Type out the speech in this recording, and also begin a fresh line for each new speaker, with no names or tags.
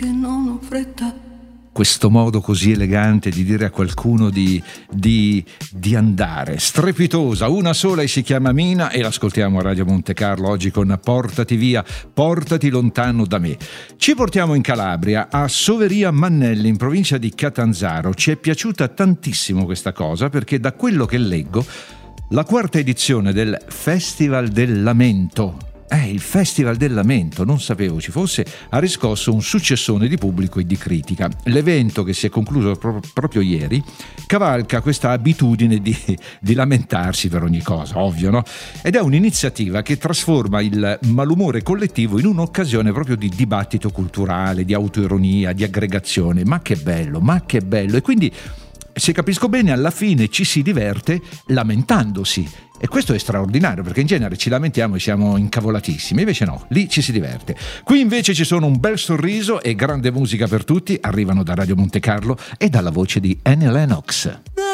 che non ho fretta.
Questo modo così elegante di dire a qualcuno di andare, strepitosa, una sola e si chiama Mina, e l'ascoltiamo a Radio Monte Carlo oggi con Portati via, portati lontano da me. Ci portiamo in Calabria, a Soveria Mannelli, in provincia di Catanzaro. Ci è piaciuta tantissimo questa cosa perché, da quello che leggo, la quarta edizione del Festival del Lamento, il Festival del Lamento, non sapevo ci fosse, ha riscosso un successone di pubblico e di critica. L'evento, che si è concluso proprio ieri, cavalca questa abitudine di lamentarsi per ogni cosa, ovvio, no? Ed è un'iniziativa che trasforma il malumore collettivo in un'occasione proprio di dibattito culturale, di autoironia, di aggregazione. Ma che bello! E quindi, se capisco bene, alla fine ci si diverte lamentandosi. E questo è straordinario, perché in genere ci lamentiamo e siamo incavolatissimi, invece no, lì ci si diverte. Qui invece ci sono un bel sorriso e grande musica per tutti, arrivano da Radio Monte Carlo e dalla voce di Annie Lennox.